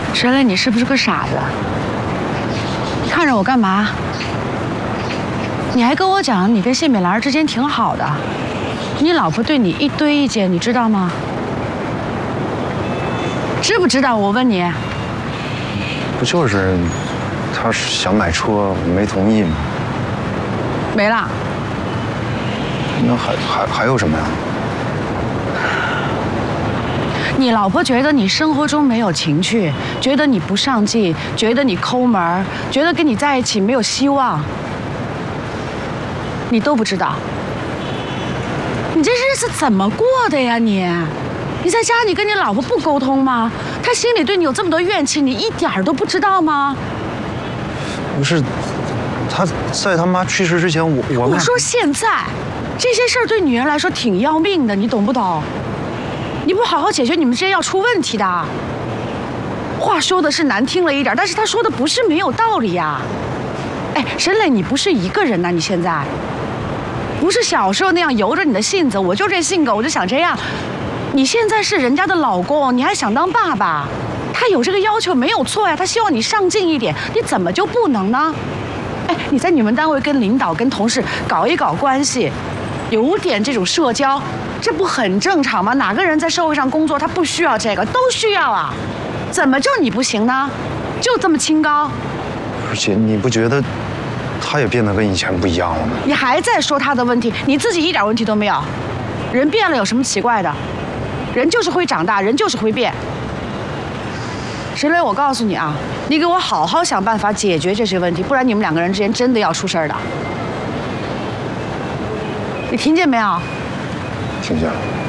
沈磊，你是不是个傻子？你看着我干嘛？你还跟我讲你跟谢美兰之间挺好的，你老婆对你一堆意见，你知道吗？知不知道？我问你。 不就是他想买车，我没同意吗？ 没了。 那还有什么呀？ 你老婆觉得你生活中没有情趣，觉得你不上进，觉得你抠门，觉得跟你在一起没有希望，你都不知道。你这日子怎么过的呀你？你在家你跟你老婆不沟通吗？她心里对你有这么多怨气，你一点儿都不知道吗？ 不是，他在他妈去世之前，我说现在，这些事儿对女人来说挺要命的，你懂不懂？你不好好解决，你们之间要出问题的。话说的是难听了一点，但是他说的不是没有道理呀。哎，沈磊，你不是一个人呐，你现在不是小时候那样由着你的性子，我就这性格，我就想这样。你现在是人家的老公，你还想当爸爸，他有这个要求没有错呀，他希望你上进一点，你怎么就不能呢？哎，你在你们单位跟领导、跟同事搞一搞关系，有点这种社交，这不很正常吗？哪个人在社会上工作，他不需要这个？都需要啊，怎么就你不行呢？就这么清高？ 而且你不觉得他也变得跟以前不一样了吗？ 你还在说他的问题，你自己一点问题都没有。人变了有什么奇怪的？人就是会长大，人就是会变。沈磊，我告诉你啊，你给我好好想办法解决这些问题，不然你们两个人之间真的要出事儿的。你听见没有？ 听见了。